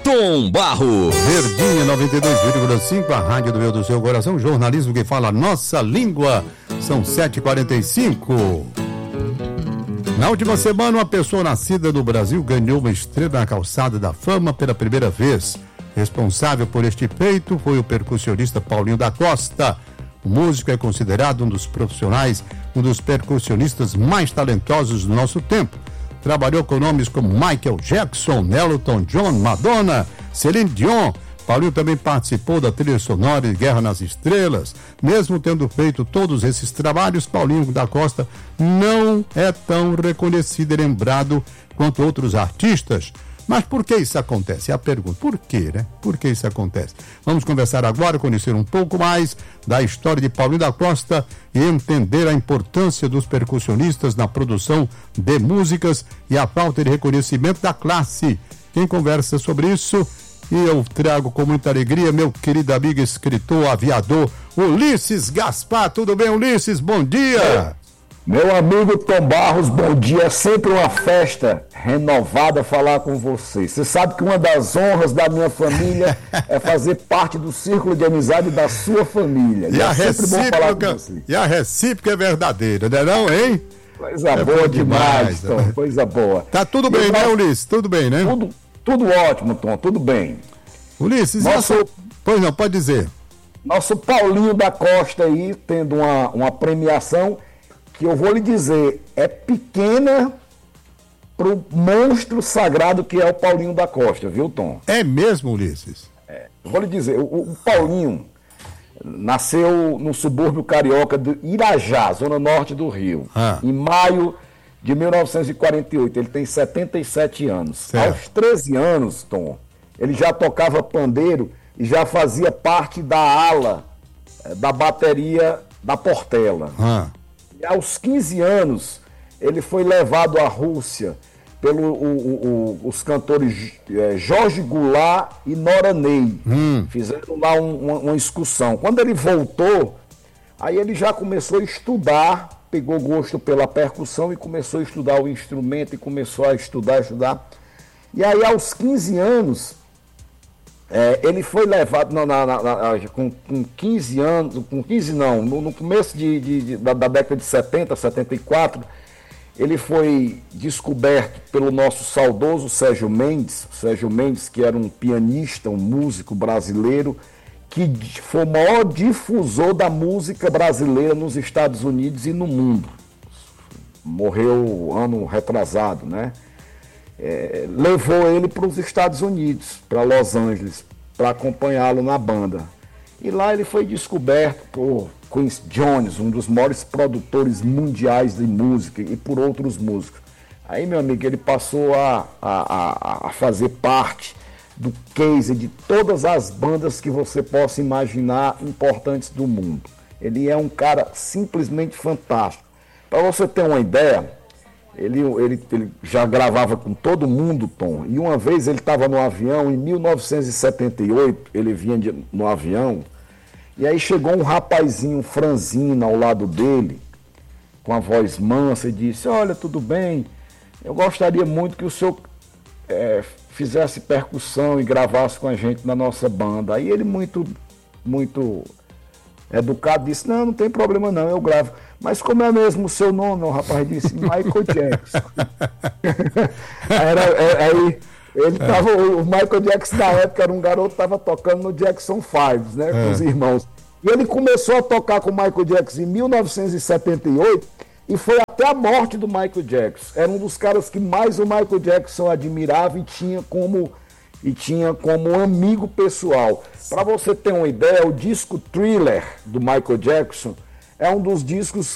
Tom Barros. Verdinha 92,5, a rádio do meu do seu coração, jornalismo que fala nossa língua. São 7h45. Na última semana, uma pessoa nascida no Brasil ganhou uma estrela na calçada da fama pela primeira vez. Responsável por este feito foi o percussionista Paulinho da Costa. O músico é considerado um dos profissionais, um dos percussionistas mais talentosos do nosso tempo. Trabalhou com nomes como Michael Jackson, Elton John, Madonna, Celine Dion. Paulinho também participou da trilha sonora de Guerra nas Estrelas. Mesmo tendo feito todos esses trabalhos, Paulinho da Costa não é tão reconhecido e lembrado quanto outros artistas. Mas por que isso acontece? É a pergunta. Por quê, né? Por que isso acontece? Vamos conversar agora, conhecer um pouco mais da história de Paulinho da Costa e entender a importância dos percussionistas na produção de músicas e a falta de reconhecimento da classe. Quem conversa sobre isso, e eu trago com muita alegria meu querido amigo escritor, aviador, Ulisses Gaspar. Tudo bem, Ulisses? Bom dia! Meu amigo Tom Barros, bom dia. É sempre uma festa renovada falar com você. Você sabe que uma das honras da minha família é fazer parte do círculo de amizade da sua família. E, a recíproca é verdadeira, não é não, hein? Coisa boa demais, Tom. Né? Coisa boa. Tá tudo bem, né, Ulisses? Tudo bem, né? Tudo ótimo, Tom. Tudo bem. Ulisses, pois não, pode dizer. Nosso Paulinho da Costa aí, tendo uma premiação que eu vou lhe dizer, é pequena pro monstro sagrado que é o Paulinho da Costa, viu, Tom? É mesmo, Ulisses? Vou lhe dizer, o Paulinho nasceu no subúrbio carioca de Irajá, zona norte do Rio, em maio de 1948. Ele tem 77 anos. Certo. Aos 13 anos, Tom, ele já tocava pandeiro e já fazia parte da ala da bateria da Portela. E aos 15 anos, ele foi levado à Rússia pelos cantores Jorge Goulart e Nora Ney. Fizeram lá uma excursão. Quando ele voltou, aí ele já começou a estudar, pegou gosto pela percussão e começou a estudar o instrumento e começou a estudar. E aí, aos 15 anos, ele foi levado com 15 anos, no começo da década de 70, 74, ele foi descoberto pelo nosso saudoso Sérgio Mendes, que era um pianista, um músico brasileiro, que foi o maior difusor da música brasileira nos Estados Unidos e no mundo. Morreu ano retrasado, né? Levou ele para os Estados Unidos, para Los Angeles, para acompanhá-lo na banda. E lá ele foi descoberto por Quincy Jones, um dos maiores produtores mundiais de música, e por outros músicos. Aí, meu amigo, ele passou a fazer parte do case de todas as bandas que você possa imaginar importantes do mundo. Ele é um cara simplesmente fantástico. Para você ter uma ideia, ele já gravava com todo mundo, Tom, e uma vez ele estava no avião, em 1978, ele vinha no avião, e aí chegou um rapazinho franzino ao lado dele, com a voz mansa, e disse: olha, tudo bem, eu gostaria muito que o senhor fizesse percussão e gravasse com a gente na nossa banda. Aí ele, muito educado, disse: não tem problema não, eu gravo. Mas como é mesmo o seu nome? O rapaz disse: Michael Jackson. O Michael Jackson da época era um garoto que estava tocando no Jackson 5, né, com os irmãos. E ele começou a tocar com o Michael Jackson em 1978 e foi até a morte do Michael Jackson. Era um dos caras que mais o Michael Jackson admirava e tinha como amigo pessoal. Para você ter uma ideia, o disco Thriller do Michael Jackson é um dos discos